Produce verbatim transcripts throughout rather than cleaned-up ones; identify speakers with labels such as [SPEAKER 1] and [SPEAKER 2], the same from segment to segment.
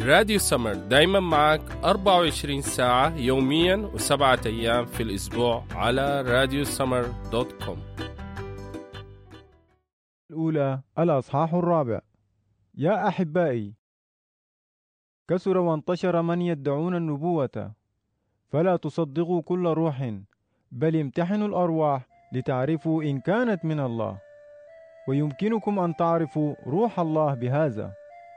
[SPEAKER 1] راديو سمر دايما معك أربعة وعشرين ساعة يوميا وسبعة أيام في الأسبوع على راديو سمر دوت كوم.
[SPEAKER 2] الأولى الأصحاح الرابع. يا أحبائي، كثر وانتشر من يدعون النبوة، فلا تصدقوا كل روح، بل امتحنوا الأرواح لتعرفوا إن كانت من الله، ويمكنكم أن تعرفوا روح الله بهذا: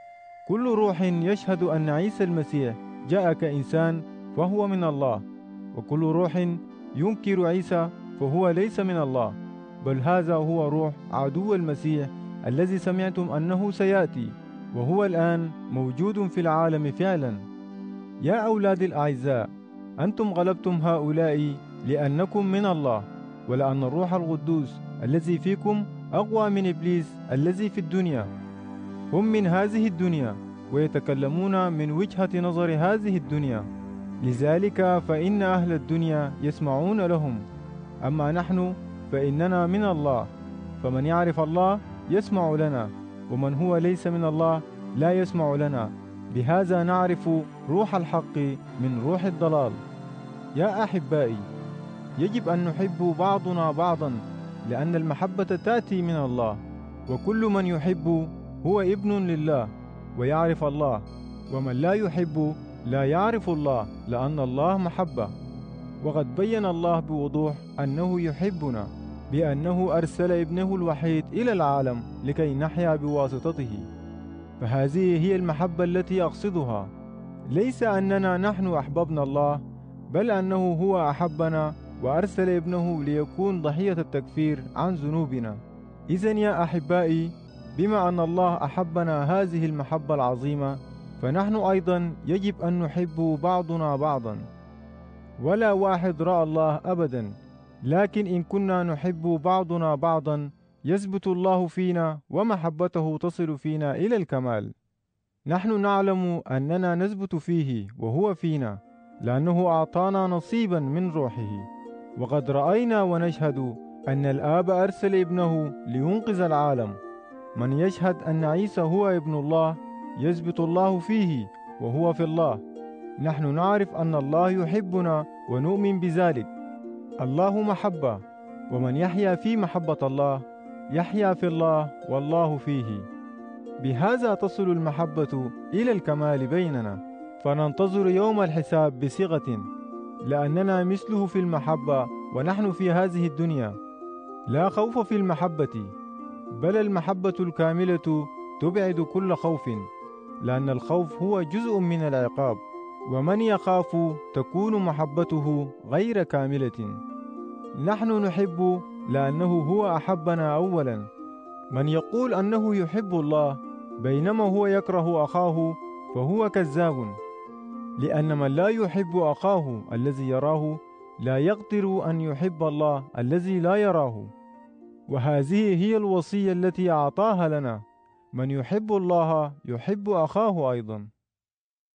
[SPEAKER 2] كل روح يشهد أن عيسى المسيح جاء كإنسان فهو من الله، وكل روح ينكر عيسى فهو ليس من الله، بل هذا هو روح عدو المسيح الذي سمعتم أنه سيأتي، وهو الآن موجود في العالم فعلا. يا أولاد الأعزاء، أنتم غلبتم هؤلاء لأنكم من الله، ولأن الروح القدوس الذي فيكم أقوى من إبليس الذي في الدنيا. هم من هذه الدنيا ويتكلمون من وجهة نظر هذه الدنيا، لذلك فإن أهل الدنيا يسمعون لهم، أما نحن فإننا من الله، فمن يعرف الله يسمع لنا، ومن هو ليس من الله لا يسمع لنا. بهذا نعرف روح الحق من روح الضلال. يا أحبائي، يجب أن نحب بعضنا بعضا، لأن المحبة تأتي من الله، وكل من يحب هو ابن لله ويعرف الله، ومن لا يحب لا يعرف الله، لأن الله محبة. وقد بين الله بوضوح أنه يحبنا بأنه أرسل ابنه الوحيد إلى العالم لكي نحيا بواسطته. فهذه هي المحبة التي أقصدها، ليس أننا نحن أحببنا الله، بل أنه هو أحبنا وأرسل ابنه ليكون ضحية التكفير عن ذنوبنا. إذن يا أحبائي، بما أن الله أحبنا هذه المحبة العظيمة، فنحن أيضا يجب أن نحب بعضنا بعضا. ولا واحد رأى الله أبدا، لكن إن كنا نحب بعضنا بعضا يثبت الله فينا ومحبته تصل فينا إلى الكمال. نحن نعلم أننا نثبت فيه وهو فينا، لأنه أعطانا نصيبا من روحه. وقد رأينا ونشهد أن الآب أرسل ابنه لينقذ العالم. من يشهد أن عيسى هو ابن الله يثبت الله فيه وهو في الله. نحن نعرف أن الله يحبنا ونؤمن بذلك. الله محبة، ومن يحيا في محبة الله يحيا في الله والله فيه. بهذا تصل المحبة إلى الكمال بيننا، فننتظر يوم الحساب بصيغة، لأننا مثله في المحبة ونحن في هذه الدنيا. لا خوف في المحبة، بل المحبة الكاملة تبعد كل خوف، لأن الخوف هو جزء من العقاب، ومن يخاف تكون محبته غير كاملة. نحن نحب لأنه هو أحبنا أولا. من يقول أنه يحب الله بينما هو يكره أخاه فهو كذاب، لأن من لا يحب أخاه الذي يراه لا يقدر أن يحب الله الذي لا يراه. وهذه هي الوصية التي أعطاها لنا: من يحب الله يحب أخاه أيضا.